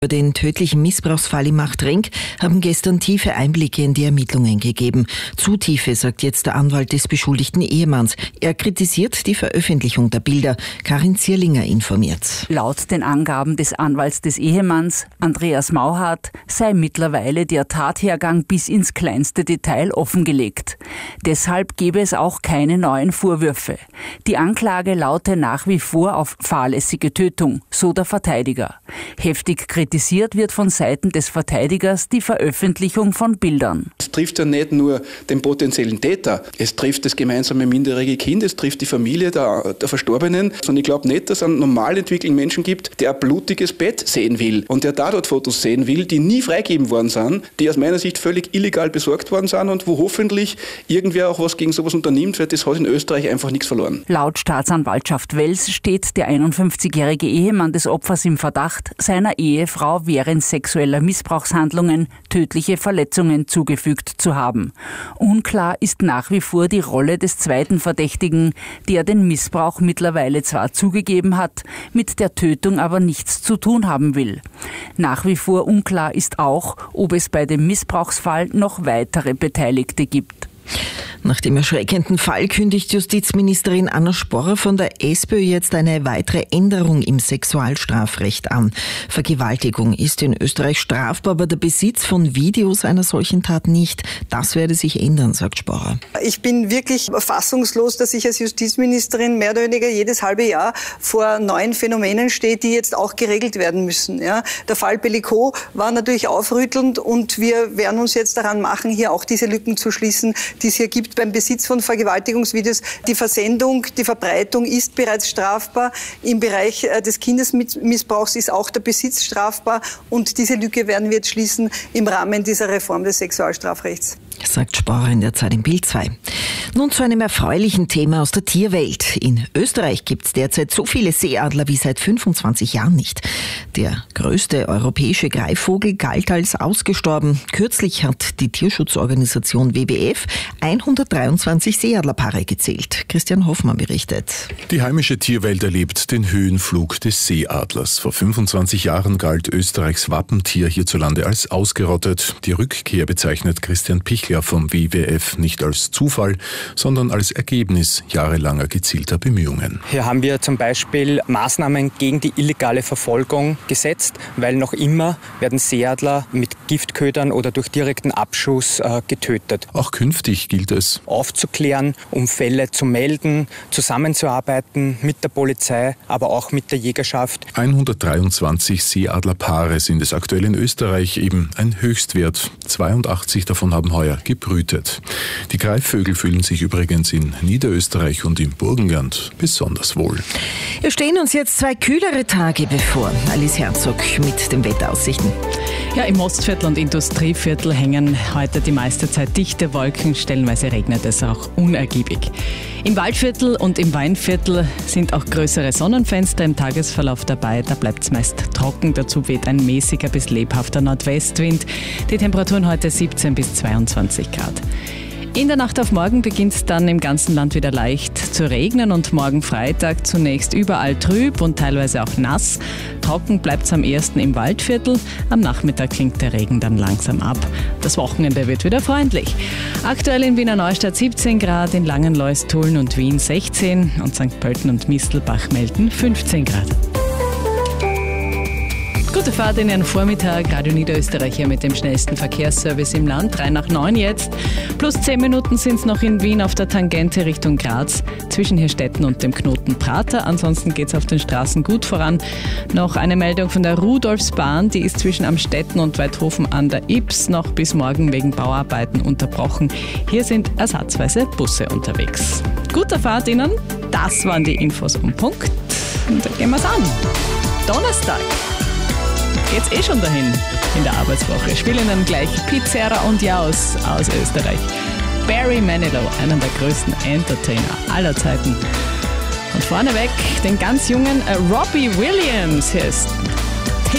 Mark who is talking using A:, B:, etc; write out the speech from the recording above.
A: Über den tödlichen Missbrauchsfall im Machtrenk haben gestern tiefe Einblicke in die Ermittlungen gegeben. Zu tiefe, sagt jetzt der Anwalt des beschuldigten Ehemanns. Er kritisiert die Veröffentlichung der Bilder. Karin Zierlinger informiert.
B: Laut den Angaben des Anwalts des Ehemanns, Andreas Mauhardt, sei mittlerweile der Tathergang bis ins kleinste Detail offengelegt. Deshalb gebe es auch keine neuen Vorwürfe. Die Anklage laute nach wie vor auf fahrlässige Tötung, so der Verteidiger. Heftig kritisiert wird von Seiten des Verteidigers die Veröffentlichung von Bildern.
C: Es trifft ja nicht nur den potenziellen Täter, es trifft das gemeinsame minderjährige Kind, es trifft die Familie der Verstorbenen. Und ich glaube nicht, dass es einen normal entwickelten Menschen gibt, der ein blutiges Bett sehen will und der Tatortfotos sehen will, die nie freigegeben worden sind, die aus meiner Sicht völlig illegal besorgt worden sind und wo hoffentlich irgendwer auch was gegen sowas unternimmt, weil das hat in Österreich einfach nichts verloren.
B: Laut Staatsanwaltschaft Wels steht der 51-jährige Ehemann des Opfers im Verdacht, seiner Ehefrau während sexueller Missbrauchshandlungen tödliche Verletzungen zugefügt zu haben. Unklar ist nach wie vor die Rolle des zweiten Verdächtigen, der den Missbrauch mittlerweile zwar zugegeben hat, mit der Tötung aber nichts zu tun haben will. Nach wie vor unklar ist auch, ob es bei dem Missbrauchsfall noch weitere Beteiligte gibt.
A: Nach dem erschreckenden Fall kündigt Justizministerin Anna Sporrer von der SPÖ jetzt eine weitere Änderung im Sexualstrafrecht an. Vergewaltigung ist in Österreich strafbar, aber der Besitz von Videos einer solchen Tat nicht. Das werde sich ändern, sagt Sporrer.
D: Ich bin wirklich fassungslos, dass ich als Justizministerin mehr oder weniger jedes halbe Jahr vor neuen Phänomenen stehe, die jetzt auch geregelt werden müssen. Ja, der Fall Bellico war natürlich aufrüttelnd und wir werden uns jetzt daran machen, hier auch diese Lücken zu schließen, die es hier gibt beim Besitz von Vergewaltigungsvideos. Die Versendung, die Verbreitung ist bereits strafbar. Im Bereich des Kindesmissbrauchs ist auch der Besitz strafbar. Und diese Lücke werden wir jetzt schließen im Rahmen dieser Reform des Sexualstrafrechts.
A: Sagt Sporrer in der Zeit im Bild 2. Nun zu einem erfreulichen Thema aus der Tierwelt. In Österreich gibt es derzeit so viele Seeadler wie seit 25 Jahren nicht. Der größte europäische Greifvogel galt als ausgestorben. Kürzlich hat die Tierschutzorganisation WWF 123 Seeadlerpaare gezählt. Christian Hoffmann berichtet.
E: Die heimische Tierwelt erlebt den Höhenflug des Seeadlers. Vor 25 Jahren galt Österreichs Wappentier hierzulande als ausgerottet. Die Rückkehr bezeichnet Christian Pichler vom WWF nicht als Zufall, sondern als Ergebnis jahrelanger gezielter Bemühungen.
F: Hier haben wir zum Beispiel Maßnahmen gegen die illegale Verfolgung gesetzt, weil noch immer werden Seeadler mit Giftködern oder durch direkten Abschuss getötet.
E: Auch künftig gilt es,
F: aufzuklären, um Fälle zu melden, zusammenzuarbeiten mit der Polizei, aber auch mit der Jägerschaft.
E: 123 Seeadlerpaare sind es aktuell in Österreich, eben ein Höchstwert. 82 davon haben heuer gebrütet. Die Greifvögel fühlen sich übrigens in Niederösterreich und im Burgenland besonders wohl.
A: Es stehen uns jetzt 2 kühlere Tage bevor. Alice Herzog mit den Wetteraussichten.
G: Ja, im Ostviertel und Industrieviertel hängen heute die meiste Zeit dichte Wolken. Stellenweise regnet es auch unergiebig. Im Waldviertel und im Weinviertel sind auch größere Sonnenfenster im Tagesverlauf dabei. Da bleibt es meist trocken. Dazu weht ein mäßiger bis lebhafter Nordwestwind. Die Temperaturen heute 17 bis 22 Grad. In der Nacht auf morgen beginnt es dann im ganzen Land wieder leicht zu regnen und morgen Freitag zunächst überall trüb und teilweise auch nass. Trocken bleibt es am ersten im Waldviertel. Am Nachmittag klingt der Regen dann langsam ab. Das Wochenende wird wieder freundlich. Aktuell in Wiener Neustadt 17 Grad, in Langenlois, Tulln und Wien 16 und St. Pölten und Mistelbach melden 15 Grad. Gute Fahrt in Ihren Vormittag. Radio Niederösterreich hier mit dem schnellsten Verkehrsservice im Land. 3 nach 9 jetzt. Plus 10 Minuten sind es noch in Wien auf der Tangente Richtung Graz. Zwischen Hirstetten und dem Knoten Prater. Ansonsten geht es auf den Straßen gut voran. Noch eine Meldung von der Rudolfsbahn. Die ist zwischen Amstetten und Weidhofen an der Ips noch bis morgen wegen Bauarbeiten unterbrochen. Hier sind ersatzweise Busse unterwegs. Gute Fahrt Ihnen. Das waren die Infos um Punkt. Und dann gehen wir es an. Donnerstag. Geht's schon dahin in der Arbeitswoche. Spielen dann gleich Pizzerra und Jaus aus Österreich. Barry Manilow, einer der größten Entertainer aller Zeiten. Und vorneweg den ganz jungen Robbie Williams. Hier ist